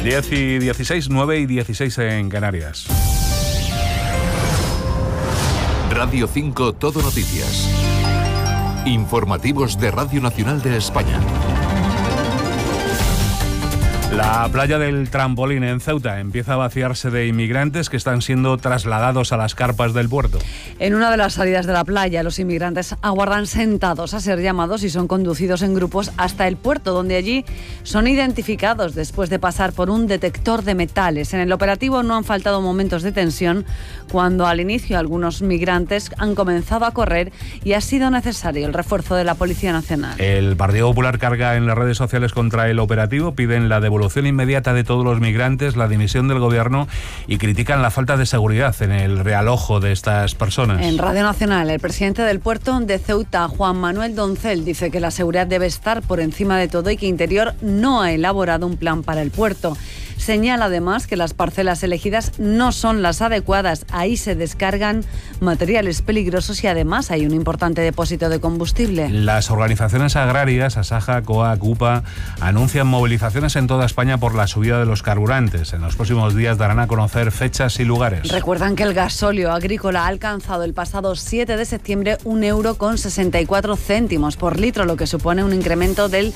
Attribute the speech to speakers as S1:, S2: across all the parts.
S1: 10 y 16, 9 y 16 en Canarias.
S2: Radio 5 Todo Noticias. Informativos de Radio Nacional de España.
S1: La playa del Trampolín en Ceuta empieza a vaciarse de inmigrantes que están siendo trasladados a las carpas del puerto.
S3: En una de las salidas de la playa, los inmigrantes aguardan sentados a ser llamados y son conducidos en grupos hasta el puerto, donde allí son identificados después de pasar por un detector de metales. En el operativo no han faltado momentos de tensión cuando al inicio algunos migrantes han comenzado a correr y ha sido necesario el refuerzo de la Policía Nacional.
S1: El Partido Popular carga en las redes sociales contra el operativo, piden la devolución inmediata de todos los migrantes, la dimisión del gobierno y critican la falta de seguridad en el realojo de estas personas.
S3: En Radio Nacional, el presidente del puerto de Ceuta, Juan Manuel Doncel, dice que la seguridad debe estar por encima de todo y que Interior no ha elaborado un plan para el puerto. Señala además que las parcelas elegidas no son las adecuadas. Ahí se descargan materiales peligrosos y además hay un importante depósito de combustible.
S1: Las organizaciones agrarias, Asaja, COAG, UPA, anuncian movilizaciones en toda España por la subida de los carburantes. En los próximos días darán a conocer fechas y lugares.
S3: Recuerdan que el gasóleo agrícola ha alcanzado el pasado 7 de septiembre €1,64 por litro, lo que supone un incremento del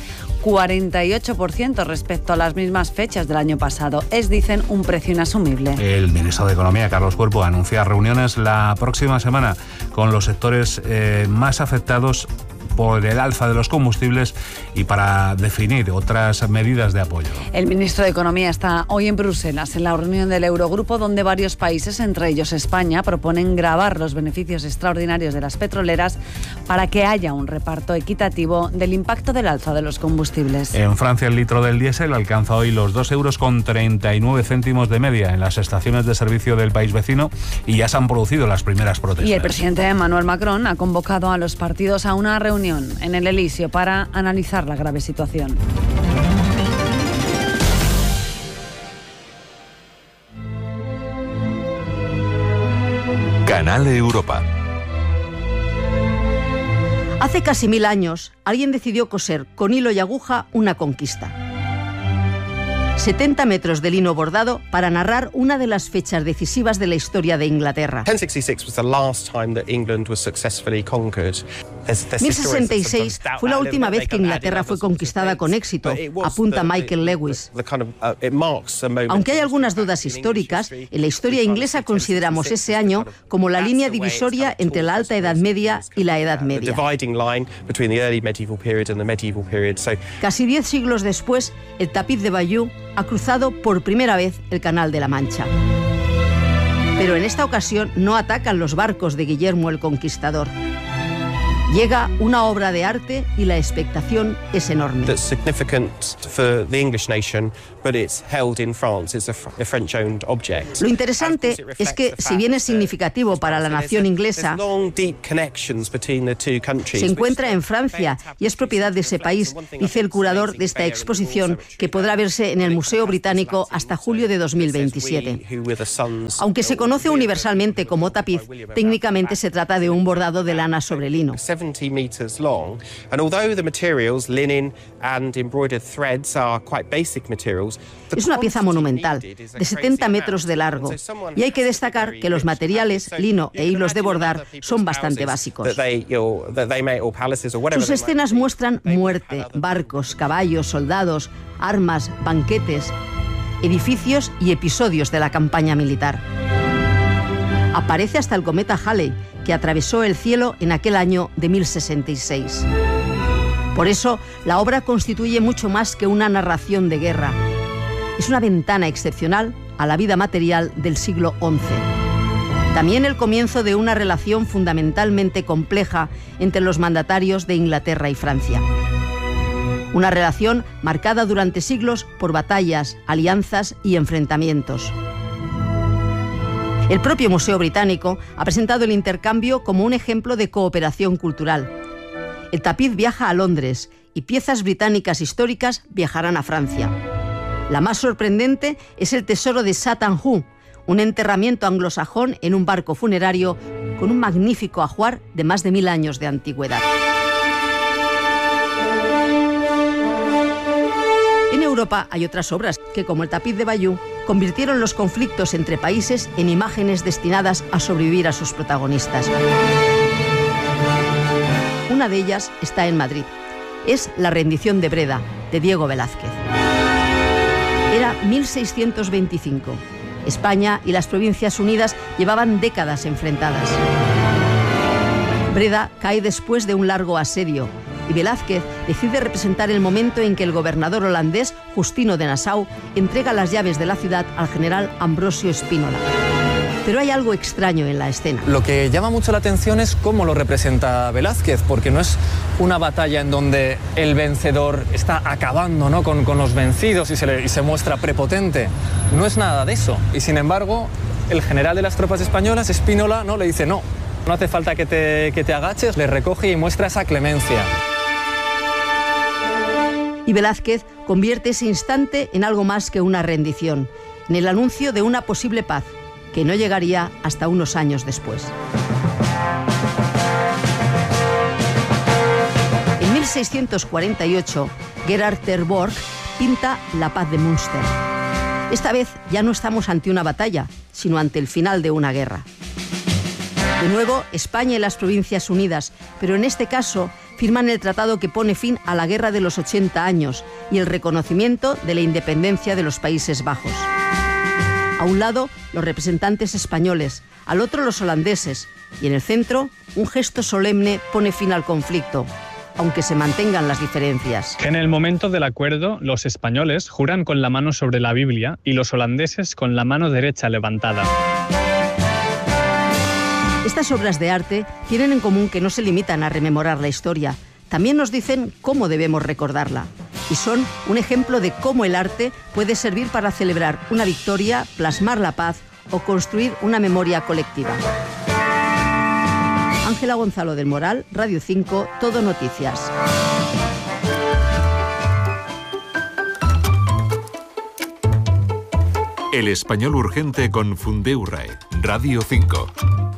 S3: 48% respecto a las mismas fechas del año pasado. Es, dicen, un precio inasumible.
S1: El ministro de Economía, Carlos Cuerpo, anuncia reuniones la próxima semana con los sectores más afectados por el alza de los combustibles y para definir otras medidas de apoyo.
S3: El ministro de Economía está hoy en Bruselas, en la reunión del Eurogrupo, donde varios países, entre ellos España, proponen gravar los beneficios extraordinarios de las petroleras para que haya un reparto equitativo del impacto del alza de los combustibles.
S1: En Francia, el litro del diésel alcanza hoy los 2,39 € de media en las estaciones de servicio del país vecino y ya se han producido las primeras protestas.
S3: Y el presidente Emmanuel Macron ha convocado a los partidos a una reunión en el Elíseo para analizar la grave situación.
S2: Canal Europa.
S4: Hace casi 1000 años, alguien decidió coser con hilo y aguja una conquista. 70 metros de lino bordado para narrar una de las fechas decisivas de la historia de Inglaterra. 1066 fue la última vez que Inglaterra fue conquistada con éxito, apunta Michael Lewis. Aunque hay algunas dudas históricas, en la historia inglesa consideramos ese año como la línea divisoria entre la Alta Edad Media y la Edad Media. Casi 10 siglos después, el tapiz de Bayeux ha cruzado por primera vez el Canal de la Mancha. Pero en esta ocasión no atacan los barcos de Guillermo el Conquistador. Llega una obra de arte y la expectación es enorme. Lo interesante es que, si bien es significativo para la nación inglesa, se encuentra en Francia y es propiedad de ese país, dice el curador de esta exposición, que podrá verse en el Museo Británico hasta julio de 2027. Aunque se conoce universalmente como tapiz, técnicamente se trata de un bordado de lana sobre lino.
S5: 70 meters long, and although the materials, linen and embroidered threads, are quite basic materials,
S4: es una pieza monumental, de 70 metros de largo, y hay que destacar que los materiales, lino e hilos de bordar, son bastante básicos. Sus escenas muestran muerte, barcos, caballos, soldados, armas, banquetes, edificios y episodios de la campaña militar. Aparece hasta el cometa Halley, que atravesó el cielo en aquel año de 1066. Por eso, la obra constituye mucho más que una narración de guerra. Es una ventana excepcional a la vida material del siglo XI. También el comienzo de una relación fundamentalmente compleja entre los mandatarios de Inglaterra y Francia. Una relación marcada durante siglos por batallas, alianzas y enfrentamientos. El propio Museo Británico ha presentado el intercambio como un ejemplo de cooperación cultural. El tapiz viaja a Londres y piezas británicas históricas viajarán a Francia. La más sorprendente es el tesoro de Satan Hoo, un enterramiento anglosajón en un barco funerario con un magnífico ajuar de más de 1000 años de antigüedad. En Europa hay otras obras que, como el tapiz de Bayeux, convirtieron los conflictos entre países en imágenes destinadas a sobrevivir a sus protagonistas. Una de ellas está en Madrid. Es La rendición de Breda, de Diego Velázquez. Era 1625. España y las Provincias Unidas llevaban décadas enfrentadas. Breda cae después de un largo asedio y Velázquez decide representar el momento en que el gobernador holandés, Justino de Nassau, entrega las llaves de la ciudad al general Ambrosio Spínola. Pero hay algo extraño en la escena.
S6: Lo que llama mucho la atención es cómo lo representa Velázquez, porque no es una batalla en donde el vencedor está acabando, ¿no?, con los vencidos y se muestra prepotente. No es nada de eso. Y sin embargo, el general de las tropas españolas, Spínola, ¿no?, le dice no hace falta que te agaches, le recoge y muestra esa clemencia.
S4: Y Velázquez convierte ese instante en algo más que una rendición, en el anuncio de una posible paz, que no llegaría hasta unos años después. En 1648, Gerard ter Borch pinta La paz de Münster. Esta vez ya no estamos ante una batalla, sino ante el final de una guerra. De nuevo, España y las Provincias Unidas, pero en este caso firman el tratado que pone fin a la Guerra de los 80 años y el reconocimiento de la independencia de los Países Bajos. A un lado, los representantes españoles, al otro los holandeses, y en el centro, un gesto solemne pone fin al conflicto, aunque se mantengan las diferencias.
S7: En el momento del acuerdo, los españoles juran con la mano sobre la Biblia y los holandeses con la mano derecha levantada.
S4: Estas obras de arte tienen en común que no se limitan a rememorar la historia, también nos dicen cómo debemos recordarla. Y son un ejemplo de cómo el arte puede servir para celebrar una victoria, plasmar la paz o construir una memoria colectiva. Ángela Gonzalo del Moral, Radio 5, Todo Noticias.
S2: El español urgente con Fundeurae, Radio 5.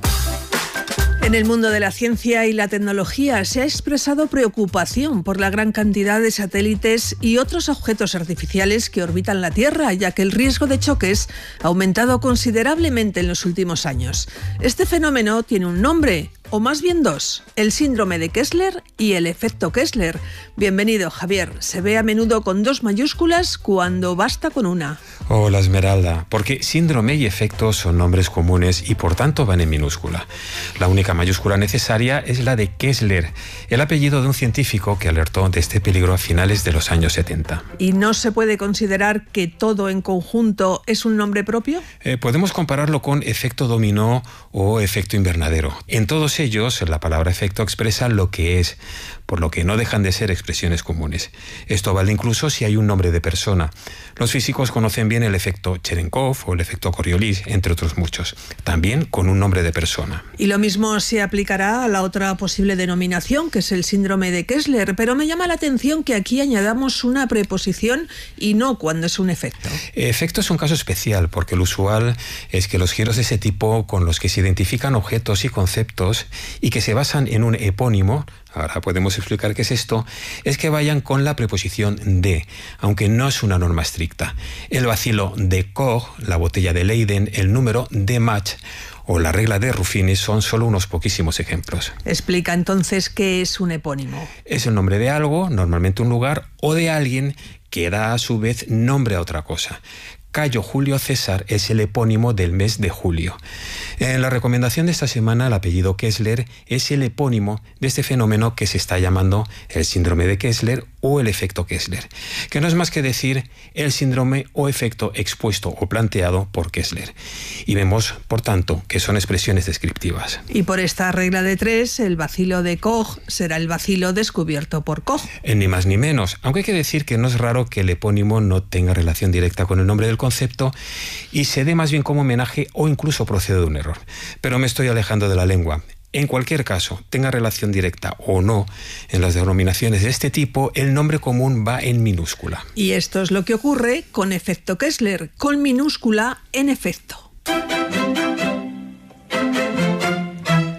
S8: En el mundo de la ciencia y la tecnología se ha expresado preocupación por la gran cantidad de satélites y otros objetos artificiales que orbitan la Tierra, ya que el riesgo de choques ha aumentado considerablemente en los últimos años. Este fenómeno tiene un nombre, o más bien dos: el síndrome de Kessler y el efecto Kessler. Bienvenido, Javier. Se ve a menudo con 2 mayúsculas cuando basta con una.
S9: Hola, Esmeralda. Porque síndrome y efecto son nombres comunes y por tanto van en minúscula. La única mayúscula necesaria es la de Kessler, el apellido de un científico que alertó de este peligro a finales de los años 70.
S8: ¿Y no se puede considerar que todo en conjunto es un nombre propio?
S9: Podemos compararlo con efecto dominó o efecto invernadero. En todos ellos, la palabra efecto expresa lo que es, por lo que no dejan de ser expresiones comunes. Esto vale incluso si hay un nombre de persona. Los físicos conocen bien el efecto Cherenkov o el efecto Coriolis, entre otros muchos, también con un nombre de persona.
S8: Y lo mismo se aplicará a la otra posible denominación, que es el síndrome de Kessler, pero me llama la atención que aquí añadamos una preposición y no cuando es un efecto.
S9: Efecto es un caso especial, porque lo usual es que los giros de ese tipo, con los que se identifican objetos y conceptos y que se basan en un epónimo, ahora podemos explicar qué es esto, es que vayan con la preposición de, aunque no es una norma estricta. El vacilo de Koch, la botella de Leiden, el número de Mach o la regla de Ruffini son solo unos poquísimos ejemplos.
S8: Explica entonces qué es un epónimo.
S9: Es el nombre de algo, normalmente un lugar, o de alguien que da a su vez nombre a otra cosa. Cayo Julio César es el epónimo del mes de julio. En la recomendación de esta semana, el apellido Kessler es el epónimo de este fenómeno que se está llamando el síndrome de Kessler o el efecto Kessler, que no es más que decir el síndrome o efecto expuesto o planteado por Kessler. Y vemos, por tanto, que son expresiones descriptivas.
S8: Y por esta regla de 3, el vacilo de Koch será el vacilo descubierto por Koch.
S9: Ni más ni menos, aunque hay que decir que no es raro que el epónimo no tenga relación directa con el nombre del concepto y se dé más bien como homenaje o incluso procede de un error. Pero me estoy alejando de la lengua. En cualquier caso, tenga relación directa o no, en las denominaciones de este tipo, el nombre común va en minúscula.
S8: Y esto es lo que ocurre con efecto Kessler, con minúscula en efecto.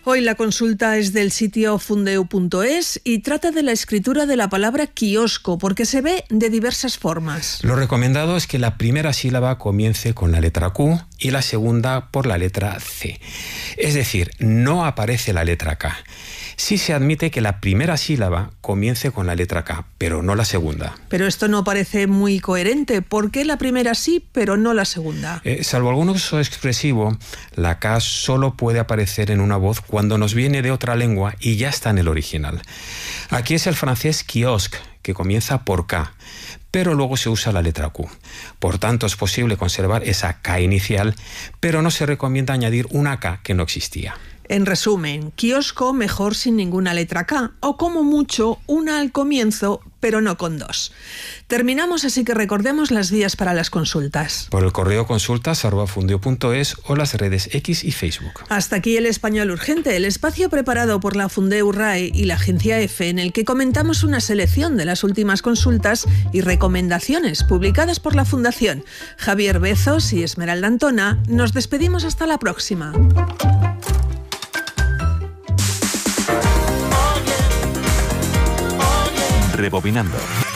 S8: Hoy la consulta es del sitio fundeu.es y trata de la escritura de la palabra kiosco, porque se ve de diversas formas.
S9: Lo recomendado es que la primera sílaba comience con la letra Q y la segunda por la letra C. Es decir, no aparece la letra K. Sí se admite que la primera sílaba comience con la letra K, pero no la segunda.
S8: Pero esto no parece muy coherente. ¿Por qué la primera sí, pero no la segunda?
S9: Salvo algún uso expresivo, la K solo puede aparecer en una voz cuando nos viene de otra lengua y ya está en el original. Aquí es el francés kiosque, que comienza por K, pero luego se usa la letra Q. Por tanto, es posible conservar esa K inicial, pero no se recomienda añadir una K que no existía.
S8: En resumen, kiosco mejor sin ninguna letra K, o como mucho, una al comienzo, pero no con dos. Terminamos, así que recordemos las vías para las consultas.
S9: Por el correo consultas@fundeu.es o las redes X y Facebook.
S8: Hasta aquí el Español Urgente, el espacio preparado por la Fundeu RAE y la Agencia EFE, en el que comentamos una selección de las últimas consultas y recomendaciones publicadas por la Fundación. Javier Bezos y Esmeralda Antona, nos despedimos hasta la próxima.
S2: Rebobinando.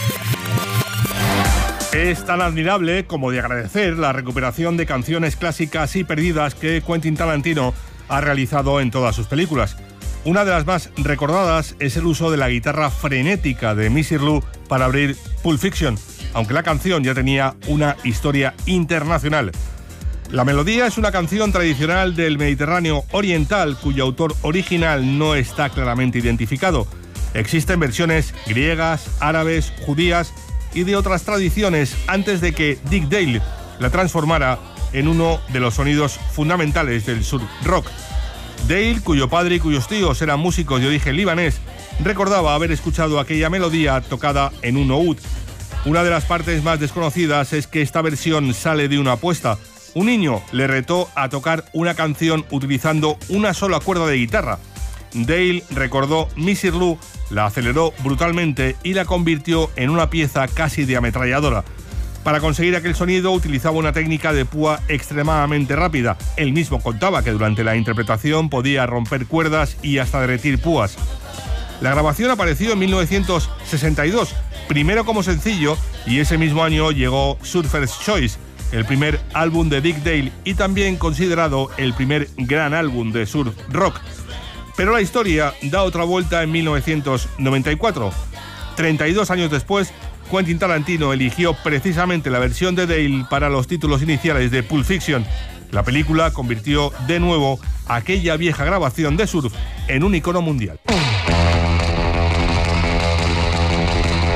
S10: Es tan admirable como de agradecer la recuperación de canciones clásicas y perdidas que Quentin Tarantino ha realizado en todas sus películas. Una de las más recordadas es el uso de la guitarra frenética de Missy Lou para abrir Pulp Fiction, aunque la canción ya tenía una historia internacional. La melodía es una canción tradicional del Mediterráneo oriental cuyo autor original no está claramente identificado. Existen versiones griegas, árabes, judías y de otras tradiciones antes de que Dick Dale la transformara en uno de los sonidos fundamentales del surf rock. Dale, cuyo padre y cuyos tíos eran músicos de origen libanés, recordaba haber escuchado aquella melodía tocada en un oud. Una de las partes más desconocidas es que esta versión sale de una apuesta. Un niño le retó a tocar una canción utilizando una sola cuerda de guitarra. Dale recordó Missy Lou, la aceleró brutalmente y la convirtió en una pieza casi de ametralladora. Para conseguir aquel sonido utilizaba una técnica de púa extremadamente rápida. Él mismo contaba que durante la interpretación podía romper cuerdas y hasta derretir púas. La grabación apareció en 1962, primero como sencillo, y ese mismo año llegó Surfer's Choice, el primer álbum de Dick Dale y también considerado el primer gran álbum de surf rock. Pero la historia da otra vuelta en 1994. 32 años después, Quentin Tarantino eligió precisamente la versión de Dale para los títulos iniciales de Pulp Fiction. La película convirtió de nuevo aquella vieja grabación de surf en un icono mundial.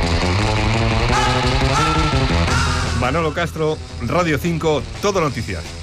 S10: Manolo Castro, Radio 5, Todo Noticias.